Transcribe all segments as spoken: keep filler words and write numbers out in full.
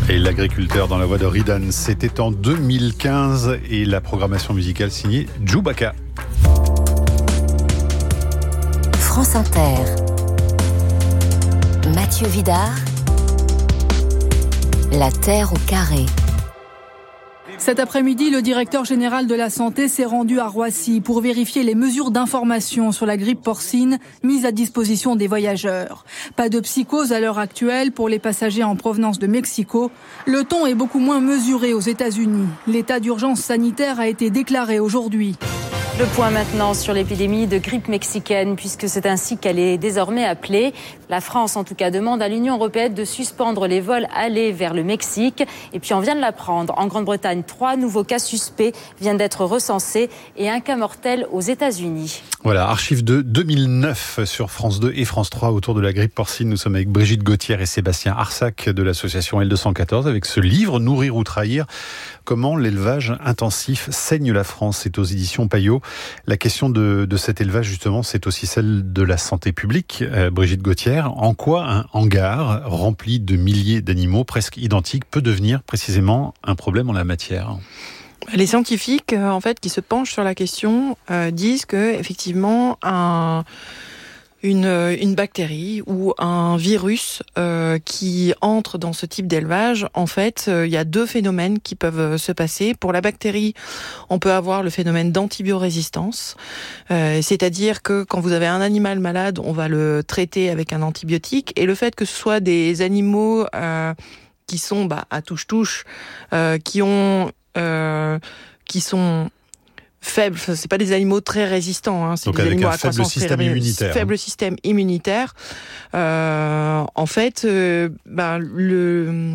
Et l'agriculteur dans la voix de Ridan, c'était en deux mille quinze et la programmation musicale signée Djoubaka. France Inter. Mathieu Vidard. La Terre au carré. Cet après-midi, le directeur général de la Santé s'est rendu à Roissy pour vérifier les mesures d'information sur la grippe porcine mises à disposition des voyageurs. Pas de psychose à l'heure actuelle pour les passagers en provenance de Mexico. Le ton est beaucoup moins mesuré aux États-Unis. L'état d'urgence sanitaire a été déclaré aujourd'hui. Le point maintenant sur l'épidémie de grippe mexicaine, puisque c'est ainsi qu'elle est désormais appelée. La France, en tout cas, demande à l'Union européenne de suspendre les vols allés vers le Mexique. Et puis on vient de l'apprendre, en Grande-Bretagne, trois nouveaux cas suspects viennent d'être recensés et un cas mortel aux États-Unis. Voilà, archive de deux mille neuf sur France deux et France trois autour de la grippe porcine. Nous sommes avec Brigitte Gauthier et Sébastien Arsac de l'association L deux cent quatorze avec ce livre, Nourrir ou trahir, comment l'élevage intensif saigne la France. C'est aux éditions Payot. La question de, de cet élevage, justement, c'est aussi celle de la santé publique. Euh, Brigitte Gauthier, en quoi un hangar rempli de milliers d'animaux presque identiques peut devenir précisément un problème en la matière ? Les scientifiques, en fait, qui se penchent sur la question, euh, disent que effectivement un Une, une bactérie ou un virus euh, qui entre dans ce type d'élevage, en fait, euh, il y a deux phénomènes qui peuvent se passer. Pour la bactérie, on peut avoir le phénomène d'antibiorésistance, euh, c'est-à-dire que quand vous avez un animal malade, on va le traiter avec un antibiotique, et le fait que ce soit des animaux euh, qui sont bah, à touche-touche, euh, qui ont, euh, qui sont faibles, c'est pas des animaux très résistants, hein, c'est donc des avec animaux un à faible croissance système très, immunitaire. Faible hein. système immunitaire. Euh, en fait, euh, ben le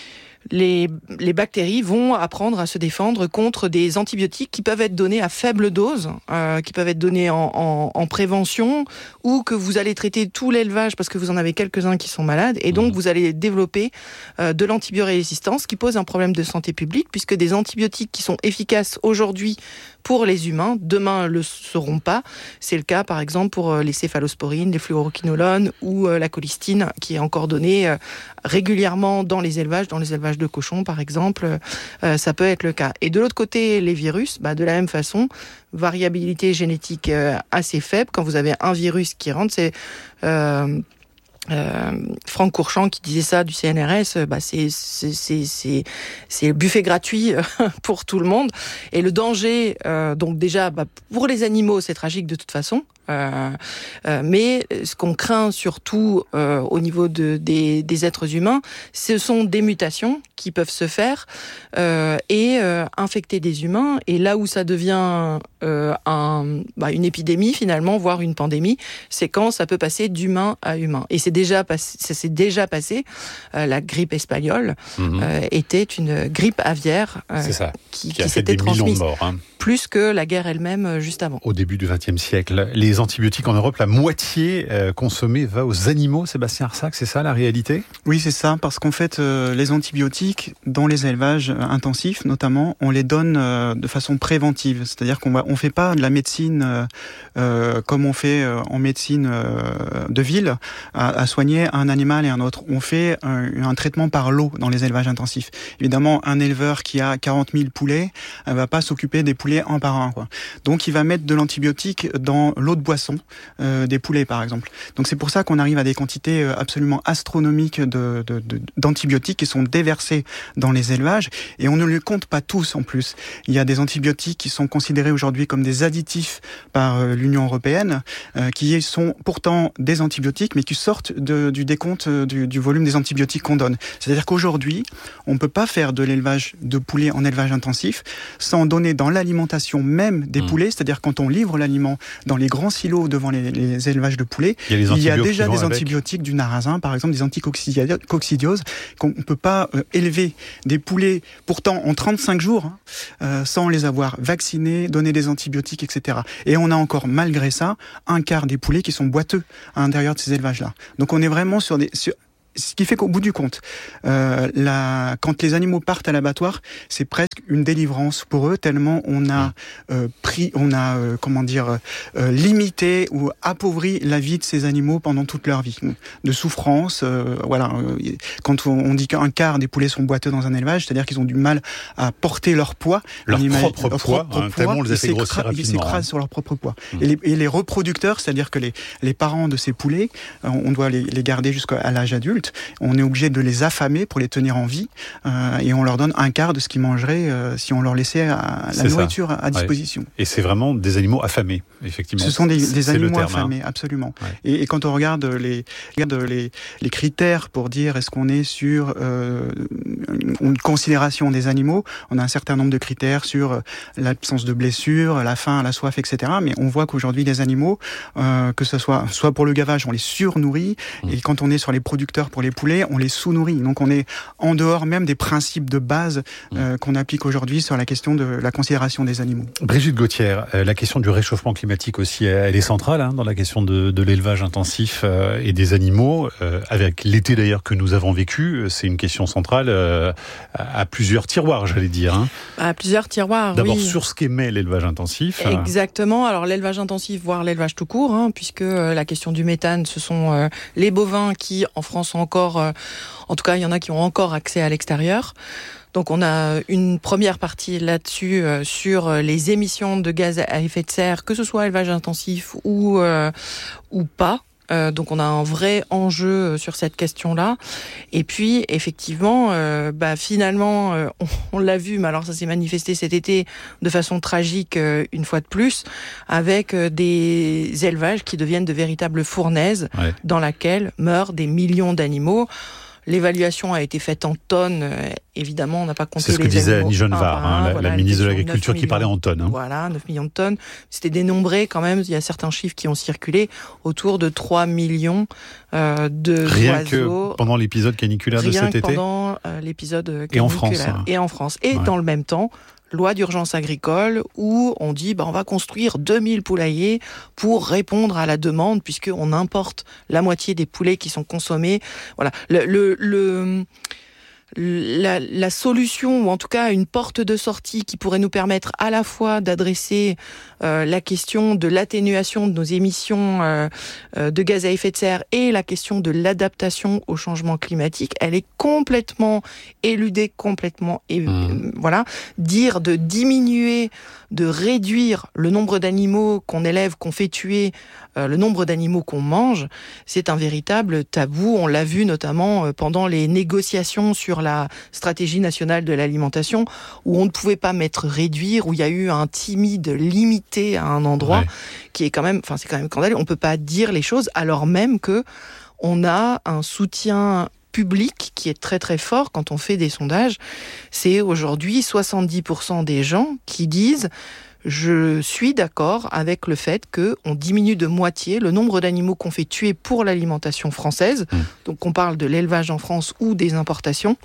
Les, les bactéries vont apprendre à se défendre contre des antibiotiques qui peuvent être donnés à faible dose, euh, qui peuvent être donnés en, en, en prévention, ou que vous allez traiter tout l'élevage parce que vous en avez quelques-uns qui sont malades, et donc mmh. vous allez développer euh, de l'antibiorésistance qui pose un problème de santé publique, puisque des antibiotiques qui sont efficaces aujourd'hui pour les humains, demain le seront pas. C'est le cas par exemple pour les céphalosporines, les fluoroquinolones ou euh, la colistine, qui est encore donnée euh, régulièrement dans les élevages, dans les élevages de cochons par exemple, euh, ça peut être le cas. Et de l'autre côté, les virus, bah, de la même façon, variabilité génétique euh, assez faible. Quand vous avez un virus qui rentre, c'est... Euh, Euh, Franck Courchamp qui disait ça du C N R S, bah c'est c'est c'est c'est c'est le buffet gratuit pour tout le monde. Et le danger, euh, donc déjà bah, pour les animaux c'est tragique de toute façon. Euh, euh, mais ce qu'on craint surtout euh, au niveau de, des, des êtres humains, ce sont des mutations qui peuvent se faire euh, et euh, infecter des humains. Et là où ça devient euh, un, bah, une épidémie finalement, voire une pandémie, c'est quand ça peut passer d'humain à humain. Et c'est déjà passé, ça s'est déjà passé. Euh, la grippe espagnole mmh. euh, était une grippe aviaire euh, c'est ça, qui, qui, qui a fait s'était des millions transmise de morts. Hein. Plus que la guerre elle-même juste avant. Au début du vingtième siècle, les antibiotiques en Europe, la moitié euh, consommée va aux animaux. Sébastien Arsac, c'est ça la réalité ? Oui, c'est ça, parce qu'en fait, euh, les antibiotiques, dans les élevages euh, intensifs notamment, on les donne euh, de façon préventive. C'est-à-dire qu'on va, on fait pas de la médecine euh, euh, comme on fait euh, en médecine euh, de ville, à, à soigner un animal et un autre. On fait un, un traitement par lot dans les élevages intensifs. Évidemment, un éleveur qui a quarante mille poulets, ne va pas s'occuper des poulets un par un, quoi. Donc, il va mettre de l'antibiotique dans l'eau de boisson euh, des poulets, par exemple. Donc, c'est pour ça qu'on arrive à des quantités absolument astronomiques de, de, de, d'antibiotiques qui sont déversés dans les élevages. Et on ne les compte pas tous, en plus. Il y a des antibiotiques qui sont considérés aujourd'hui comme des additifs par euh, l'Union européenne, euh, qui sont pourtant des antibiotiques, mais qui sortent de, du décompte du, du volume des antibiotiques qu'on donne. C'est-à-dire qu'aujourd'hui, on ne peut pas faire de l'élevage de poulets en élevage intensif sans donner dans l'alimentation même des mmh. poulets, c'est-à-dire quand on livre l'aliment dans les grands silos devant les, les élevages de poulets, il y a, il y a déjà des antibiotiques avec. Du narasin, par exemple, des anticoccidioses, qu'on ne peut pas euh, élever des poulets, pourtant en trente-cinq jours, hein, euh, sans les avoir vaccinés, donner des antibiotiques, et cetera. Et on a encore, malgré ça, un quart des poulets qui sont boiteux à l'intérieur de ces élevages-là. Donc on est vraiment sur des... Sur ce qui fait qu'au bout du compte, euh, la, quand les animaux partent à l'abattoir, c'est presque une délivrance pour eux, tellement on a euh, pris, on a euh, comment dire euh, limité ou appauvri la vie de ces animaux pendant toute leur vie, de souffrance. Euh, voilà, quand on, on dit qu'un quart des poulets sont boiteux dans un élevage, c'est-à-dire qu'ils ont du mal à porter leur poids, leur image, propre leur poids, propre hein, poids, tellement on les a fait ils grossir rapidement. Ils s'écrasent hein. sur leur propre poids. Mmh. Et, les, et les reproducteurs, c'est-à-dire que les, les parents de ces poulets, on doit les, les garder jusqu'à l'âge adulte. On est obligé de les affamer pour les tenir en vie, euh, et on leur donne un quart de ce qu'ils mangeraient euh, si on leur laissait à, la c'est nourriture ça. à disposition. Ouais. Et c'est vraiment des animaux affamés, effectivement. Ce sont des, des animaux terme, affamés, hein. absolument. Ouais. Et, et quand on regarde les, regarde les, les critères pour dire est-ce qu'on est sur euh, une, une considération des animaux, on a un certain nombre de critères sur l'absence de blessures, la faim, la soif, et cetera. Mais on voit qu'aujourd'hui, les animaux, euh, que ce soit soit pour le gavage, on les surnourrit, mmh. et quand on est sur les producteurs pour les poulets, on les sous-nourrit. Donc on est en dehors même des principes de base euh, qu'on applique aujourd'hui sur la question de la considération des animaux. Brigitte Gauthier, euh, la question du réchauffement climatique aussi, elle est centrale hein, dans la question de, de l'élevage intensif euh, et des animaux. Euh, avec l'été d'ailleurs que nous avons vécu, c'est une question centrale euh, à, à plusieurs tiroirs, j'allais dire. Hein. À plusieurs tiroirs, D'abord oui. sur ce qu'émet l'élevage intensif. Exactement. Alors l'élevage intensif, voire l'élevage tout court, hein, puisque euh, la question du méthane, ce sont euh, les bovins qui, en France, sont encore, euh, en tout cas, il y en a qui ont encore accès à l'extérieur. Donc on a une première partie là-dessus euh, sur les émissions de gaz à effet de serre, que ce soit élevage intensif ou euh, ou pas. Euh, donc on a un vrai enjeu sur cette question-là. Et puis effectivement, euh, bah finalement, euh, on, on l'a vu, mais alors ça s'est manifesté cet été de façon tragique euh, une fois de plus, avec euh, des élevages qui deviennent de véritables fournaises, ouais. dans laquelle meurent des millions d'animaux. L'évaluation a été faite en tonnes. Euh, évidemment, on n'a pas compté les animaux. C'est ce que disait Annie Genevard, hein, la, voilà, la ministre de l'Agriculture, qui parlait en tonnes. Hein. Voilà, neuf millions de tonnes. C'était dénombré quand même. Il y a certains chiffres qui ont circulé autour de trois millions euh, de Rien oiseaux. Que pendant l'épisode caniculaire de cet été. pendant euh, l'épisode caniculaire. Et en France. Hein. Et en France. Et ouais. dans le même temps, loi d'urgence agricole où on dit bah, on va construire deux mille poulaillers pour répondre à la demande puisqu'on importe la moitié des poulets qui sont consommés. Voilà. Le, le, le, la, la solution, ou en tout cas une porte de sortie qui pourrait nous permettre à la fois d'adresser euh, la question de l'atténuation de nos émissions euh, euh, de gaz à effet de serre et la question de l'adaptation au changement climatique, elle est complètement éludée, complètement... Et, mmh. euh, voilà. Dire de diminuer, de réduire le nombre d'animaux qu'on élève, qu'on fait tuer, euh, le nombre d'animaux qu'on mange, c'est un véritable tabou. On l'a vu notamment euh, pendant les négociations sur la stratégie nationale de l'alimentation, où on ne pouvait pas mettre réduire, où il y a eu un timide limité à un endroit, ouais. qui est quand même, enfin c'est quand même scandaleux. On peut pas dire les choses alors même que on a un soutien public qui est très très fort quand on fait des sondages. C'est aujourd'hui soixante-dix pour cent des gens qui disent je suis d'accord avec le fait qu'on diminue de moitié le nombre d'animaux qu'on fait tuer pour l'alimentation française. Mmh. Donc on parle de l'élevage en France ou des importations.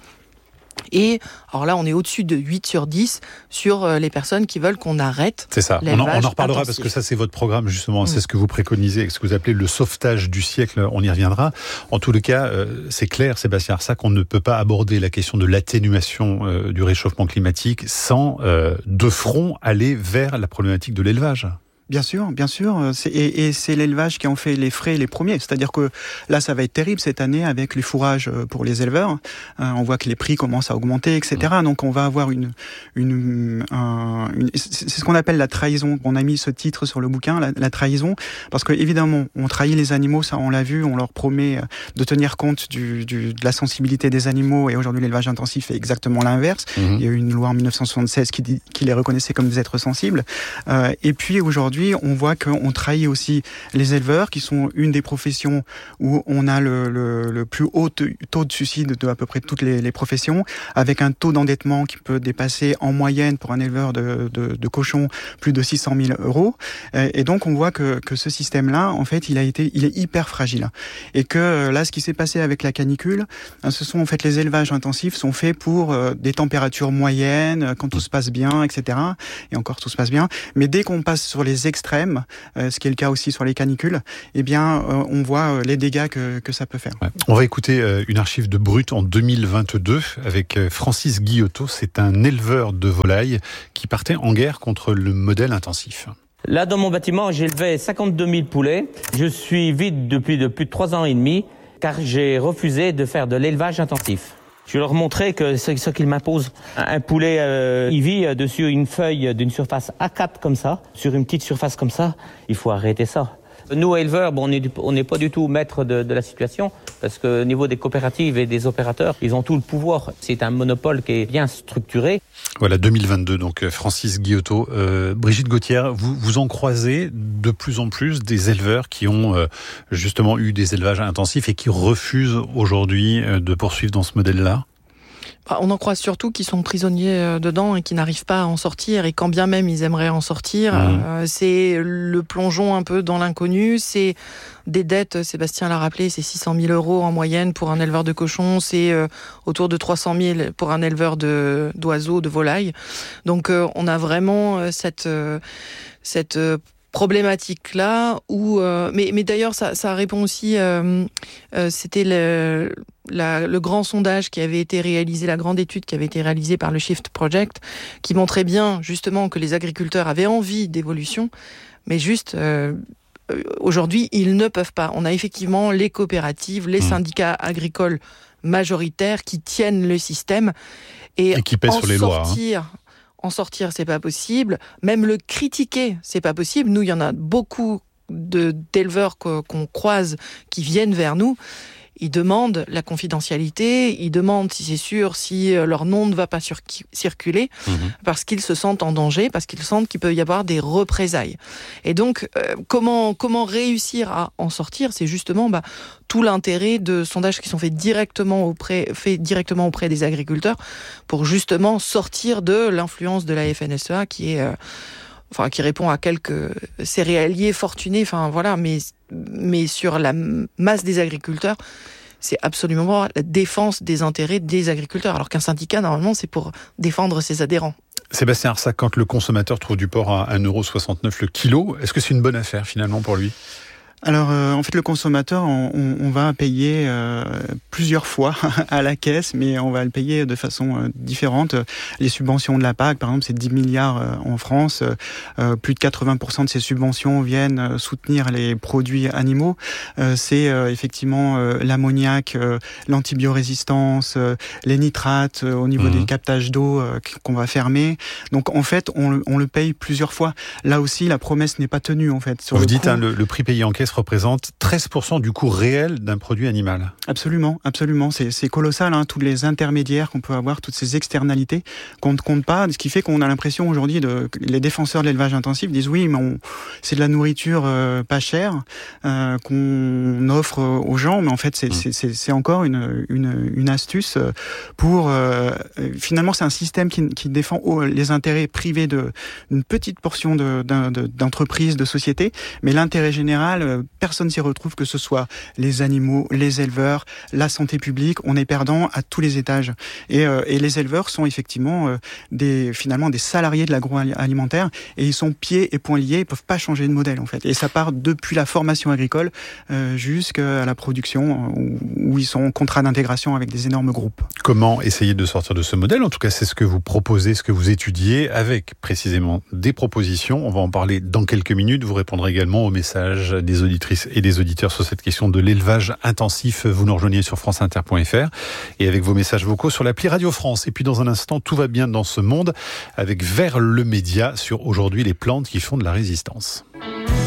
Et alors là, on est au-dessus de huit sur dix sur les personnes qui veulent qu'on arrête. C'est ça. On en, on en reparlera intensif. Parce que ça, c'est votre programme, justement. Mmh. C'est ce que vous préconisez, ce que vous appelez le sauvetage du siècle. On y reviendra. En tous les cas, euh, c'est clair, Sébastien Arsac, qu'on ne peut pas aborder la question de l'atténuation euh, du réchauffement climatique sans, euh, de front, aller vers la problématique de l'élevage. Bien sûr, bien sûr. C'est, et, et c'est l'élevage qui en fait les frais les premiers. C'est-à-dire que là, ça va être terrible cette année avec les fourrages pour les éleveurs. Euh, on voit que les prix commencent à augmenter, et cetera. Donc, on va avoir une, une, un, une c'est ce qu'on appelle la trahison. On a mis ce titre sur le bouquin, la, la trahison, parce que évidemment, on trahit les animaux. Ça, on l'a vu. On leur promet de tenir compte du, du, de la sensibilité des animaux. Et aujourd'hui, l'élevage intensif fait exactement l'inverse. Mmh. Il y a eu une loi en dix-neuf cent soixante-seize qui, dit, qui les reconnaissait comme des êtres sensibles. Euh, et puis aujourd'hui, on voit qu'on trahit aussi les éleveurs, qui sont une des professions où on a le, le, le plus haut taux de suicide de à peu près toutes les, les professions, avec un taux d'endettement qui peut dépasser en moyenne pour un éleveur de, de, de cochons plus de six cent mille euros. Et donc on voit que, que ce système-là, en fait, il a été, il est hyper fragile. Et que là, ce qui s'est passé avec la canicule, ce sont en fait les élevages intensifs sont faits pour des températures moyennes, quand tout se passe bien, et cetera. Et encore tout se passe bien. Mais dès qu'on passe sur les extrêmes, euh, ce qui est le cas aussi sur les canicules, eh bien, euh, on voit les dégâts que, que ça peut faire. Ouais. On va écouter euh, une archive de Brut en deux mille vingt-deux avec euh, Francis Guillotot. C'est un éleveur de volailles qui partait en guerre contre le modèle intensif. Là, dans mon bâtiment, j'élevais cinquante-deux mille poulets. Je suis vide depuis de plus de trois ans et demi, car j'ai refusé de faire de l'élevage intensif. Je leur montrais que c'est ce qu'ils m'imposent. Un poulet, euh, il vit dessus une feuille d'une surface A quatre comme ça, sur une petite surface comme ça. Il faut arrêter ça. Nous, éleveurs, bon, on n'est pas du tout maîtres de, de la situation, parce qu'au niveau des coopératives et des opérateurs, ils ont tout le pouvoir. C'est un monopole qui est bien structuré. Voilà, deux mille vingt-deux, donc Francis Guillotot. Euh, Brigitte Gauthier, vous, vous en croisez de plus en plus des éleveurs qui ont euh, justement eu des élevages intensifs et qui refusent aujourd'hui euh, de poursuivre dans ce modèle-là ? On en croise surtout qui sont prisonniers dedans et qui n'arrivent pas à en sortir, et quand bien même ils aimeraient en sortir, mmh. euh, c'est le plongeon un peu dans l'inconnu, c'est des dettes, Sébastien l'a rappelé, c'est six cent mille euros en moyenne pour un éleveur de cochons, c'est euh, autour de trois cent mille pour un éleveur de, d'oiseaux, de volailles. Donc euh, on a vraiment euh, cette... Euh, cette euh, problématique là où euh, mais mais d'ailleurs ça ça répond aussi euh, euh, c'était le la, le grand sondage qui avait été réalisé, la grande étude qui avait été réalisée par le Shift Project, qui montrait bien justement que les agriculteurs avaient envie d'évolution, mais juste euh, aujourd'hui ils ne peuvent pas. On a effectivement les coopératives, les mmh. syndicats agricoles majoritaires qui tiennent le système et, et qui pèsent sur les sortir, lois. Hein. En sortir, c'est pas possible. Même le critiquer, c'est pas possible. Nous, il y en a beaucoup de, d'éleveurs qu'on croise qui viennent vers nous. Ils demandent la confidentialité, ils demandent si c'est sûr, si leur nom ne va pas sur- circuler, mmh. parce qu'ils se sentent en danger, parce qu'ils sentent qu'il peut y avoir des représailles. Et donc, euh, comment comment réussir à en sortir ? C'est justement bah, tout l'intérêt de sondages qui sont faits directement auprès faits directement auprès des agriculteurs pour justement sortir de l'influence de la F N S E A qui est euh, enfin qui répond à quelques céréaliers fortunés, enfin voilà, mais mais sur la masse des agriculteurs, c'est absolument la défense des intérêts des agriculteurs, alors qu'un syndicat normalement c'est pour défendre ses adhérents. Sébastien Arsac, quand le consommateur trouve du porc à un euro soixante-neuf le kilo, est-ce que c'est une bonne affaire finalement pour lui ? Alors, euh, en fait, le consommateur, on, on va payer euh, plusieurs fois à la caisse, mais on va le payer de façon euh, différente. Les subventions de la P A C, par exemple, c'est dix milliards euh, en France. Euh, plus de quatre-vingts pour cent de ces subventions viennent euh, soutenir les produits animaux. Euh, c'est euh, effectivement euh, l'ammoniac, euh, l'antibiorésistance, euh, les nitrates euh, au niveau mmh. des captages d'eau euh, qu'on va fermer. Donc, en fait, on, on le paye plusieurs fois. Là aussi, la promesse n'est pas tenue, en fait. Sur Vous le dites, coût, hein, le, le prix payé en caisse représente treize pour cent du coût réel d'un produit animal. Absolument, absolument. C'est, c'est colossal, hein, tous les intermédiaires qu'on peut avoir, toutes ces externalités qu'on ne compte pas, ce qui fait qu'on a l'impression aujourd'hui, de, les défenseurs de l'élevage intensif disent oui, mais on, c'est de la nourriture euh, pas chère euh, qu'on offre aux gens, mais en fait c'est, mmh. c'est, c'est, c'est encore une, une, une astuce pour... Euh, finalement, c'est un système qui, qui défend les intérêts privés de, d'une petite portion de, d'un, de, d'entreprises, de sociétés, mais l'intérêt général, personne s'y retrouve, que ce soit les animaux, les éleveurs, la santé publique. On est perdant à tous les étages. Et, euh, et les éleveurs sont effectivement euh, des, finalement des salariés de l'agroalimentaire, et ils sont pieds et poings liés, ils peuvent pas changer de modèle en fait. Et ça part depuis la formation agricole euh, jusqu'à la production, où, où ils sont en contrat d'intégration avec des énormes groupes. Comment essayer de sortir de ce modèle ? En tout cas, c'est ce que vous proposez, ce que vous étudiez, avec précisément des propositions. On va en parler dans quelques minutes. Vous répondrez également aux messages des auditrices et des auditeurs sur cette question de l'élevage intensif. Vous nous rejoignez sur franceinter point f r et avec vos messages vocaux sur l'appli Radio France. Et puis dans un instant, tout va bien dans ce monde avec Vers le Média sur aujourd'hui les plantes qui font de la résistance.